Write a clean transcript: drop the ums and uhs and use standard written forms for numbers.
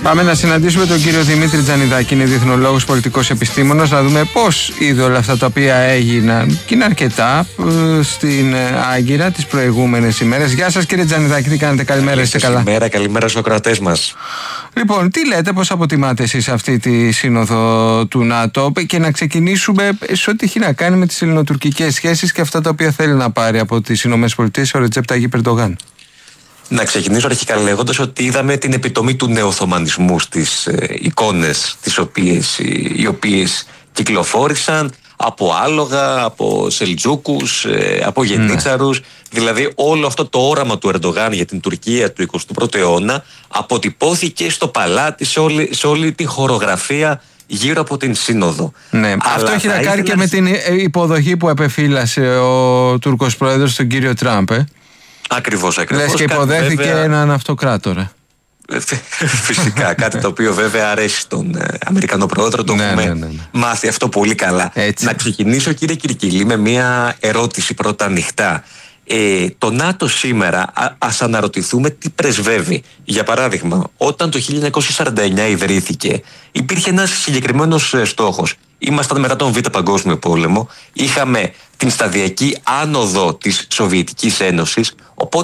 Πάμε να συναντήσουμε τον κύριο Δημήτρη Τζανιδάκη, είναι διεθνολόγος, πολιτικός επιστήμονας, να δούμε πώς είδε όλα αυτά τα οποία έγιναν και είναι αρκετά στην Άγκυρα τις προηγούμενες ημέρες. Γεια σας κύριε Τζανιδάκη, τι κάνετε, καλημέρα, είστε καλά? Καλημέρα στους ακροατές μας. Λοιπόν, τι λέτε, πώς αποτιμάτε εσείς αυτή τη σύνοδο του ΝΑΤΟ, και να ξεκινήσουμε σε ό,τι έχει να κάνει με τις ελληνοτουρκικές σχέσεις και αυτά τα οποία θέλει να πάρει από τις ΗΠΑ ο Ρετζέπ Ταγίπ Ερντογάν. Να ξεκινήσω αρχικά λέγοντας ότι είδαμε την επιτομή του νεοοθωμανισμού στις εικόνες οι οποίες κυκλοφόρησαν από άλογα, από Σελτζούκους, από Γενίτσαρους. Δηλαδή όλο αυτό το όραμα του Ερντογάν για την Τουρκία του 21ου αιώνα αποτυπώθηκε στο παλάτι, σε όλη τη χορογραφία γύρω από την Σύνοδο. Ναι, αυτό έχει να κάνει και με την υποδοχή που επεφύλασε ο Τούρκος πρόεδρος τον κύριο Τραμπ. Ακριβώς. Λες και υποδέχθηκε έναν αυτοκράτορα. Φυσικά, κάτι το οποίο βέβαια αρέσει στον Αμερικανό πρόεδρο, το έχουμε μάθει αυτό πολύ καλά. Έτσι. Να ξεκινήσω κύριε Κυρκυλή με μια ερώτηση πρώτα ανοιχτά. Το ΝΑΤΟ σήμερα, ας αναρωτηθούμε τι πρεσβεύει. Για παράδειγμα, όταν το 1949 ιδρύθηκε, υπήρχε ένας συγκεκριμένος στόχος. Ήμασταν μετά τον Β' Παγκόσμιο Πόλεμο, είχαμε την σταδιακή άνοδο της Σοβιετικής Ένωσης, οπότε